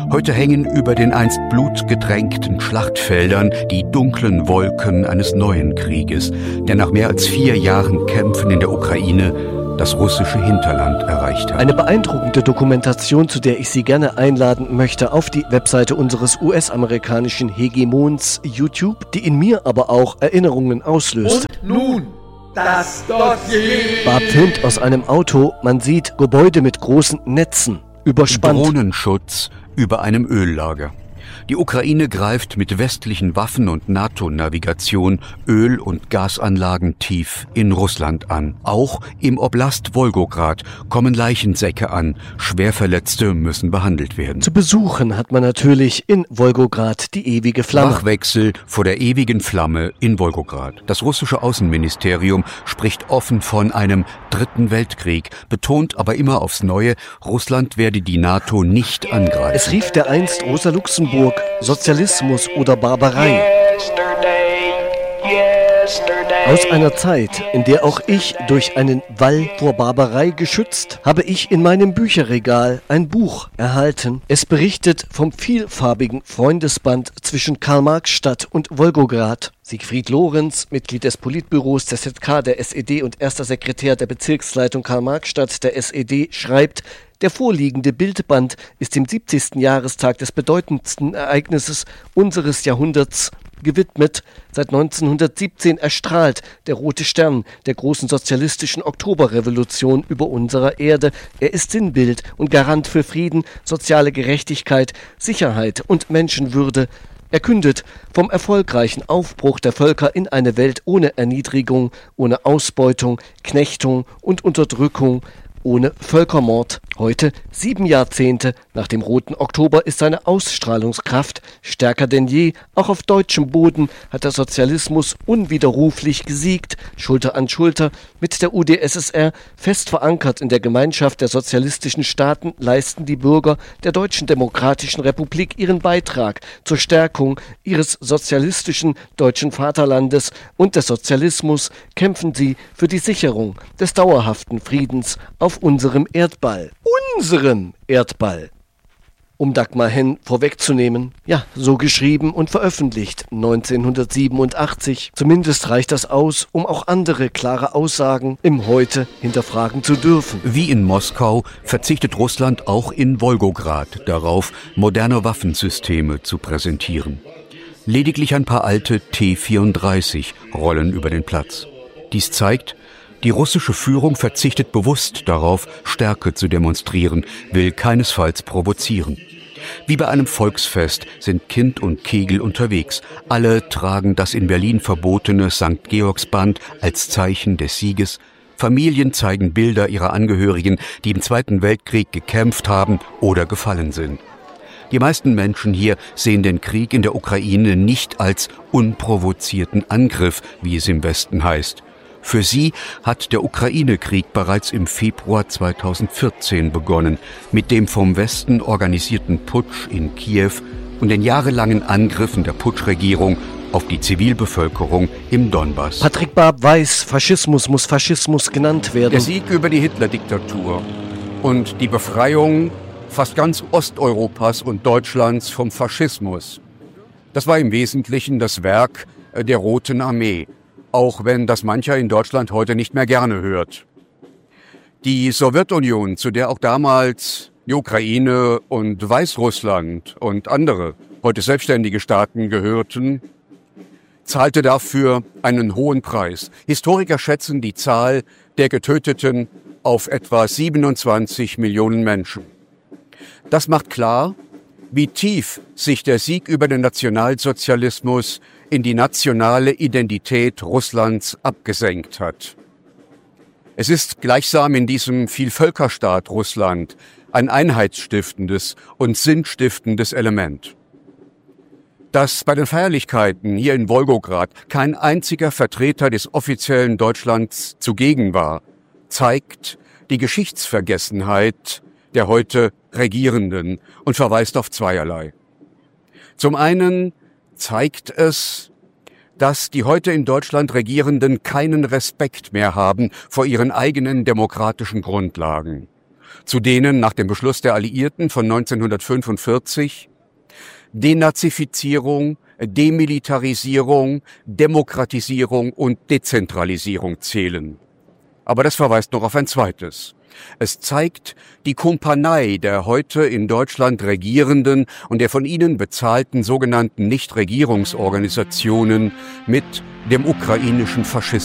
Heute hängen über den einst blutgetränkten Schlachtfeldern die dunklen Wolken eines neuen Krieges, der nach mehr als 4 Jahren Kämpfen in der Ukraine das russische Hinterland erreicht hat. Eine beeindruckende Dokumentation, zu der ich Sie gerne einladen möchte, auf die Webseite unseres US-amerikanischen Hegemons YouTube, die in mir aber auch Erinnerungen auslöst. Und nun das Dossier. Barb filmt aus einem Auto, man sieht Gebäude mit großen Netzen, überspannt. Drohnenschutz über einem Öllager. Die Ukraine greift mit westlichen Waffen und NATO-Navigation Öl- und Gasanlagen tief in Russland an. Auch im Oblast Wolgograd kommen Leichensäcke an. Schwerverletzte müssen behandelt werden. Zu besuchen hat man natürlich in Wolgograd die ewige Flamme. Wachwechsel vor der ewigen Flamme in Wolgograd. Das russische Außenministerium spricht offen von einem dritten Weltkrieg, betont aber immer aufs Neue, Russland werde die NATO nicht angreifen. Es rief dereinst Rosa Luxemburg Sozialismus oder Barbarei. Aus einer Zeit, in der auch ich durch einen Wall vor Barbarei geschützt, habe ich in meinem Bücherregal ein Buch erhalten. Es berichtet vom vielfarbigen Freundesband zwischen Karl-Marx-Stadt und Wolgograd. Siegfried Lorenz, Mitglied des Politbüros der ZK der SED und erster Sekretär der Bezirksleitung Karl-Marx-Stadt der SED, schreibt: Der vorliegende Bildband ist dem 70. Jahrestag des bedeutendsten Ereignisses unseres Jahrhunderts gewidmet. Seit 1917 erstrahlt der rote Stern der großen sozialistischen Oktoberrevolution über unserer Erde. Er ist Sinnbild und Garant für Frieden, soziale Gerechtigkeit, Sicherheit und Menschenwürde. Er kündet vom erfolgreichen Aufbruch der Völker in eine Welt ohne Erniedrigung, ohne Ausbeutung, Knechtung und Unterdrückung, ohne Völkermord. Heute, 7 Jahrzehnte nach dem Roten Oktober, ist seine Ausstrahlungskraft stärker denn je. Auch auf deutschem Boden hat der Sozialismus unwiderruflich gesiegt, Schulter an Schulter mit der UdSSR. Fest verankert in der Gemeinschaft der sozialistischen Staaten leisten die Bürger der Deutschen Demokratischen Republik ihren Beitrag zur Stärkung ihres sozialistischen deutschen Vaterlandes und des Sozialismus. Kämpfen sie für die Sicherung des dauerhaften Friedens auf unserem Erdball. Unserem Erdball. Um Dagmar Henn vorwegzunehmen, ja, so geschrieben und veröffentlicht 1987. Zumindest reicht das aus, um auch andere klare Aussagen im Heute hinterfragen zu dürfen. Wie in Moskau verzichtet Russland auch in Wolgograd darauf, moderne Waffensysteme zu präsentieren. Lediglich ein paar alte T-34 rollen über den Platz. Dies zeigt, die russische Führung verzichtet bewusst darauf, Stärke zu demonstrieren, will keinesfalls provozieren. Wie bei einem Volksfest sind Kind und Kegel unterwegs. Alle tragen das in Berlin verbotene St. Georgsband als Zeichen des Sieges. Familien zeigen Bilder ihrer Angehörigen, die im Zweiten Weltkrieg gekämpft haben oder gefallen sind. Die meisten Menschen hier sehen den Krieg in der Ukraine nicht als unprovozierten Angriff, wie es im Westen heißt. Für sie hat der Ukraine-Krieg bereits im Februar 2014 begonnen, mit dem vom Westen organisierten Putsch in Kiew und den jahrelangen Angriffen der Putschregierung auf die Zivilbevölkerung im Donbass. Patrick Barb weiß, Faschismus muss Faschismus genannt werden. Der Sieg über die Hitler-Diktatur und die Befreiung fast ganz Osteuropas und Deutschlands vom Faschismus, das war im Wesentlichen das Werk der Roten Armee. Auch wenn das mancher in Deutschland heute nicht mehr gerne hört. Die Sowjetunion, zu der auch damals die Ukraine und Weißrussland und andere, heute selbstständige Staaten gehörten, zahlte dafür einen hohen Preis. Historiker schätzen die Zahl der Getöteten auf etwa 27 Millionen Menschen. Das macht klar, wie tief sich der Sieg über den Nationalsozialismus in die nationale Identität Russlands abgesenkt hat. Es ist gleichsam in diesem Vielvölkerstaat Russland ein einheitsstiftendes und sinnstiftendes Element. Dass bei den Feierlichkeiten hier in Wolgograd kein einziger Vertreter des offiziellen Deutschlands zugegen war, zeigt die Geschichtsvergessenheit der heute Regierenden und verweist auf zweierlei. Zum einen zeigt es, dass die heute in Deutschland Regierenden keinen Respekt mehr haben vor ihren eigenen demokratischen Grundlagen. zu denen nach dem Beschluss der Alliierten von 1945 Denazifizierung, Demilitarisierung, Demokratisierung und Dezentralisierung zählen. Aber das verweist noch auf ein zweites. Es zeigt die Kumpanei der heute in Deutschland regierenden und der von ihnen bezahlten sogenannten Nichtregierungsorganisationen mit dem ukrainischen Faschismus.